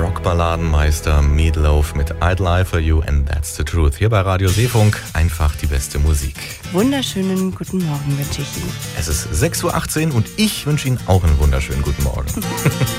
Rockballadenmeister Meatloaf mit I'd Lie For You and That's the Truth. Hier bei Radio Seefunk einfach die beste Musik. Wunderschönen guten Morgen wünsche ich Ihnen. Es ist 6:18 Uhr und ich wünsche Ihnen auch einen wunderschönen guten Morgen.